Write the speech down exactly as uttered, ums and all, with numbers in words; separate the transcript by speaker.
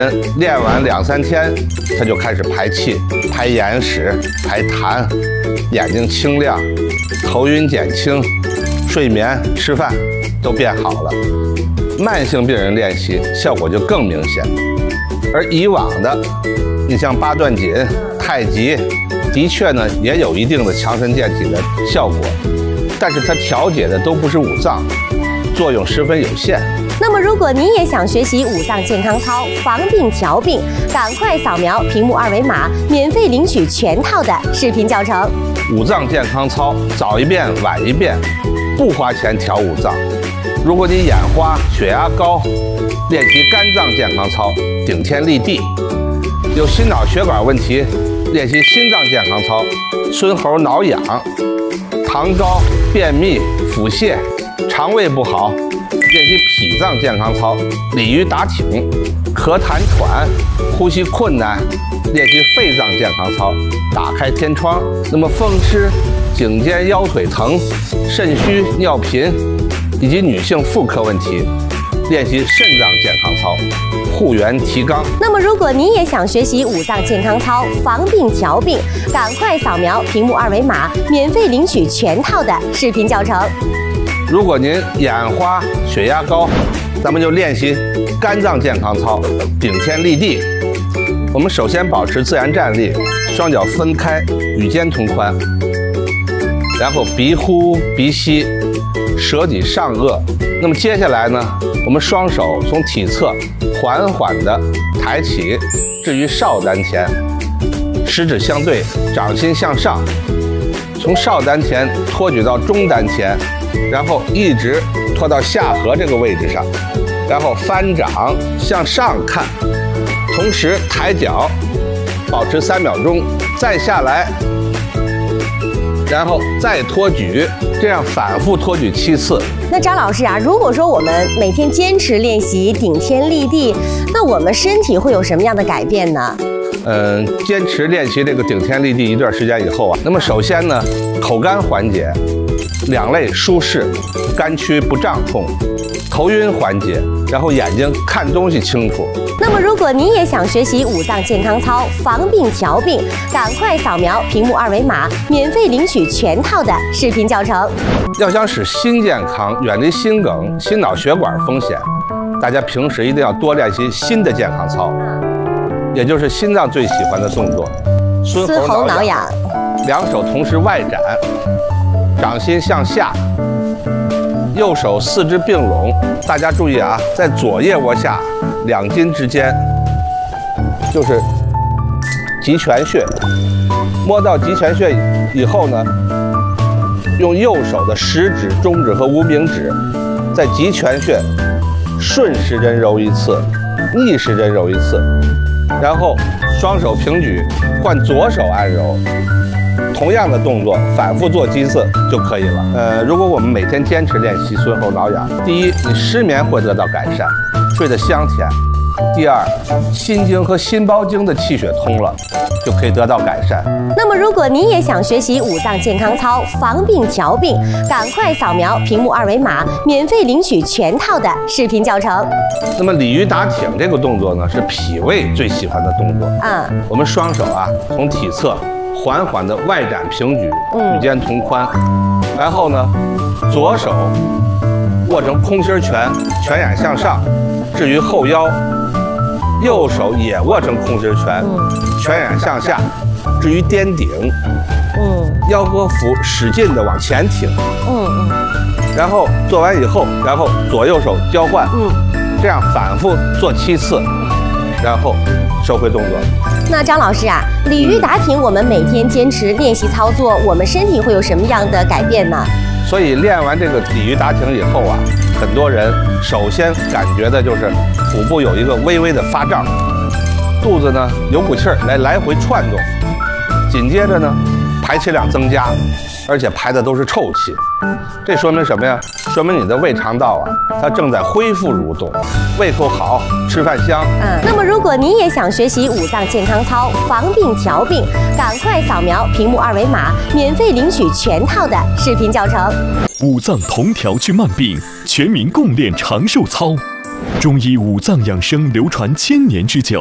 Speaker 1: 练完两三天，他就开始排气、排眼屎、排痰，眼睛清亮，头晕减轻，睡眠、吃饭都变好了。慢性病人练习效果就更明显。而以往的，你像八段锦、太极，的确呢也有一定的强身健体的效果，但是它调节的都不是五脏，作用十分有限。
Speaker 2: 那么，如果您也想学习五脏健康操，防病调病，赶快扫描屏幕二维码，免费领取全套的视频教程。
Speaker 1: 五脏健康操，早一遍晚一遍，不花钱调五脏。如果你眼花、血压高，练习肝脏健康操，顶天立地；有心脑血管问题，练习心脏健康操，孙猴挠痒；糖高、便秘、腹泻，肠胃不好，练习脾脏健康操，鲤鱼打挺；咳痰喘，呼吸困难，练习肺脏健康操，打开天窗。那么风湿、颈肩腰腿疼、肾虚、尿频以及女性妇科问题，练习肾脏健康操，护元提肛。
Speaker 2: 那么，如果您也想学习五脏健康操，防病调病，赶快扫描屏幕二维码，免费领取全套的视频教程。
Speaker 1: 如果您眼花、血压高，咱们就练习肝脏健康操，顶天立地。我们首先保持自然站立，双脚分开，与肩同宽，然后鼻呼鼻吸，舌抵上颚。那么接下来呢，我们双手从体侧缓缓地抬起，置于少丹田，食指相对，掌心向上，从少丹田托举到中丹田，然后一直拖到下颌这个位置上，然后翻掌向上看，同时抬脚，保持三秒钟，再下来，然后再托举，这样反复托举七次。
Speaker 2: 那张老师啊，如果说我们每天坚持练习顶天立地，那我们身体会有什么样的改变呢？
Speaker 1: 嗯，坚持练习这个顶天立地一段时间以后啊，那么首先呢，口干缓解，两肋舒适，肝区不胀痛，头晕缓解，然后眼睛看东西清楚。
Speaker 2: 那么，如果您也想学习五脏健康操，防病调病，赶快扫描屏幕二维码，免费领取全套的视频教程。
Speaker 1: 要想使心健康，远离心梗、心脑血管风险，大家平时一定要多练习心的健康操，也就是心脏最喜欢的动作，
Speaker 2: 孙猴挠痒，
Speaker 1: 两手同时外展，掌心向下，右手四肢并拢。大家注意啊，在左腋窝下两筋之间就是极泉穴，摸到极泉穴以后呢，用右手的食指、中指和无名指在极泉穴顺时针揉一次，逆时针揉一次，然后双手平举，换左手按揉，同样的动作反复做几次就可以了。呃，如果我们每天坚持练习孙猴挠痒，第一，你失眠会得到改善，睡得香甜；第二，心经和心包经的气血通了，就可以得到改善。
Speaker 2: 那么，如果您也想学习五脏健康操，防病调病，赶快扫描屏幕二维码，免费领取全套的视频教程。
Speaker 1: 那么鲤鱼打挺这个动作呢，是脾胃最喜欢的动作。
Speaker 2: 嗯，
Speaker 1: 我们双手啊，从体侧缓缓的外展平举，与肩同宽，然后呢，左手握成空心拳，拳眼向上，置于后腰；右手也握成空心拳，拳眼向下，置于颠顶。嗯，腰和腹使劲的往前挺。嗯嗯，然后做完以后，然后左右手交换。嗯，这样反复做七次，然后收回动作。
Speaker 2: 那张老师啊，鲤鱼打挺，我们每天坚持练习操作，我们身体会有什么样的改变呢？
Speaker 1: 所以练完这个鲤鱼打挺以后啊，很多人首先感觉的就是腹部有一个微微的发胀，肚子呢有股气儿来来回窜动，紧接着呢排气量增加，而且排的都是臭气。这说明什么呀？说明你的胃肠道啊，它正在恢复蠕动，胃口好，吃饭香。
Speaker 2: 嗯，那么如果您也想学习五脏健康操，防病调病，赶快扫描屏幕二维码，免费领取全套的视频教程。
Speaker 3: 五脏同调治慢病，全民共练长寿操。 中医五脏养生流传千年之久，